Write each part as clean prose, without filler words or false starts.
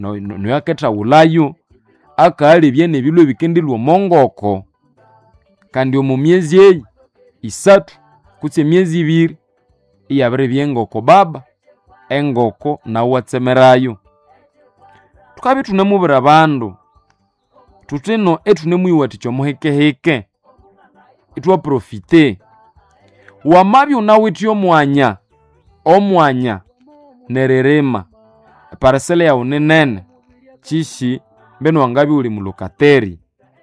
no yaketa ulayo akali byene bilo bikendilwa mongoko kandi omu myezi eyi isatu kutse myezi 2 iyabire byengoko baba engoko na watsemerayo tukabi tunemubira abandu tutino etunemuyiwati kyomuhekeheke itwa profite wamabi unawiti omwanya nererema parcela ya unenene chishi mbeno wangabi uli mulokateri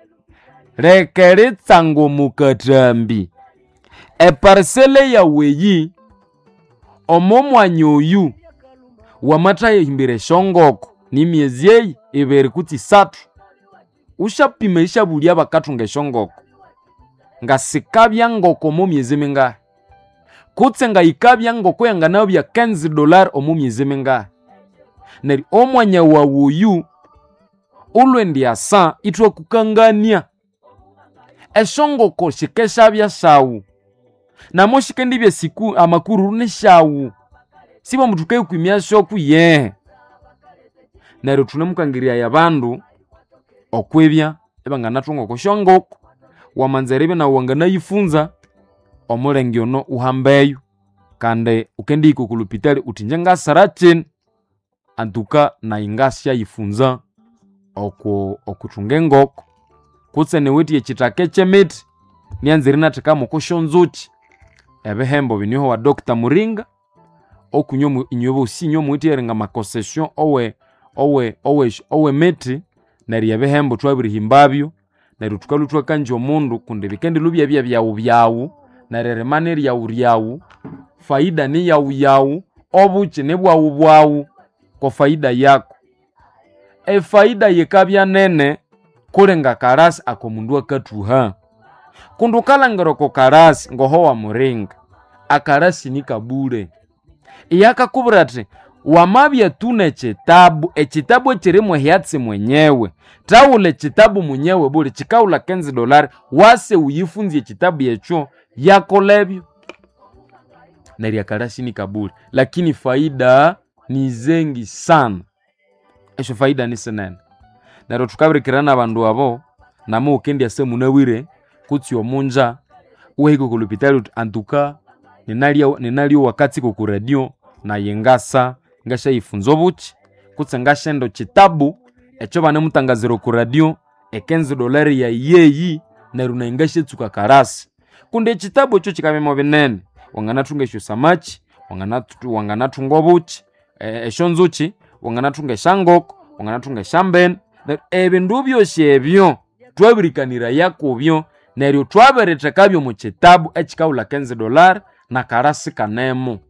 rekeretsa ngomukatambi parcela ya weyi omwanya oyu wamataye himbire shongoko ni myezi eyi ibere kuti 3 ushapima ishabulia bakatunga shongoko nga sikabya ngoko mu myezi mingahe kutse nga ikabya ngoko yanganayo bya $15 omu myezi mingahe neri omwanya wa wuyu ulwendi asa itwa kukangania eshongoko shikesha bya shawu namo shikendi bya siku amakuru ne shawu sibo mutuke kwimya shoku ye neri tunemukangiria yabandu okwebya ebanganatunga ko shongoko wamanzerebe na wanganayifunza omulenge ono uhambeyo kande ukendi kukulupitali utinjenga sarachin antuka na ingasya yifunza okutunga ngoko kutse neweti yechitake chemiti nianzirina tekamo kushonzuchi ebehembo biniho wa Dr. Muringa okunyomu inyobo sinyo mwiti erenga makosession owe meti nari ebehembo twabiri himbabyo nari tukalutwa kanje omundu kunde bikendi lubya byawu nareremane yawu faida ni yawu obuchi ne bwawu ko faida yako faida yekabya nene kulenga karasi akomundu akatuha kundu kalangero ko karasi ngoho wa Muringa akarasi ni kabure iyaka kubrate wamabya tune chitabu echirimo hyatsi mwenyewe taule chitabu mwenyewe bure chikaula $15 wase uyifunzie chitabu yecho yako lebyo nari akarasi ni kabure lakini faida ni zengi sana esho faida ni senene naro tukabirikirana abandu abo namo ukendi ase munawire kutsi omunja uhiko kulupitali antuka ninalio wakati ku radio na yengasa ngasha ifunzo buchi kutse ngashendo chitabu echo bane mutangaziro ku radio $15 ya yeyi na runa ngashe tsuka karasi kunde chitabu echo chikamemo binene wanganatunga esho samachi wanganatunga buchi eshonzuchi wanganatunga shangoko wanganatunga shamben ebindu byose ebyo twabirikanira yakobyo neryo twabereta kabyo mu chitabu echikaula $15 na karasi kanemo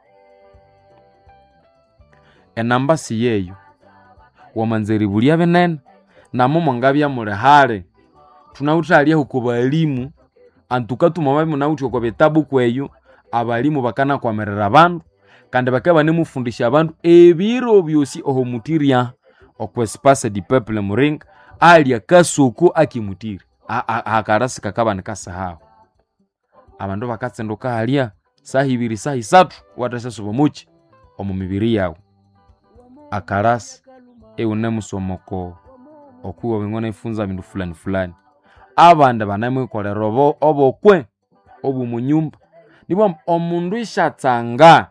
enamba si yeyo wamanzeri bulia benene namo mwangabya mulehale tunawutalia huko elimu antuka tumamabi munawuti kwa bitabu kweyo abalimu bakana kwamerera abandu kandi bakaba nemufundisha abandu ebiro byosi oho mutiria okwespace di peuple Muringa ali akasuku akimutiri akarasi kakaba nikasahaho abandu bakatsendoka halia sahibiri sahisatu watasasuba muchi omu mibiri yawo akarasi eunemusomoko okuwa bingona ifunza bindu fulani abande banamwikolera obokwe obu munyumba nibo omundu ishatsanga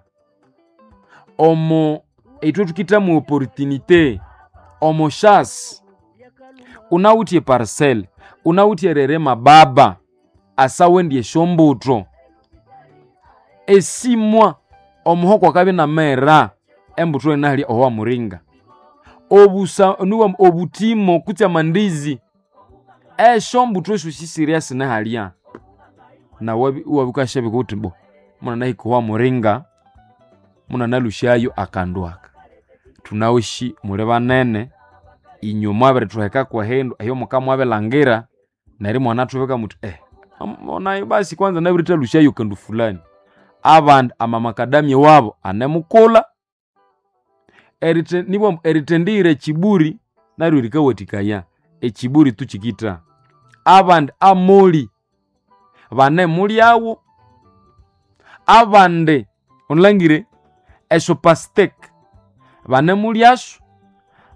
omo etwe tukita mu opportunité omo chance unawutie parcel unawutie rerema baba asa wendie shombuto esimwa omuhoko kabe na mera embuto enali owa Muringa obusa nuwa obutimo kutya mandizi shombuto shu serious na halia na wabukashabe kutimbo muna nahi kwa Muringa muna nalushayo akandwaka tunawishi muleba nene inyuma bere tuheka kwa hendo ayo mukamwa belangira nari mwana tubeka mutu ona basi kwanza nabirita lushayo kandu fulani aband amamakadamye wabo anemukula eritendire chiburi nari rikawatikaya echiburi tuchikita aband amoli bane muliawo abande onlangire esho pastek bane muliasho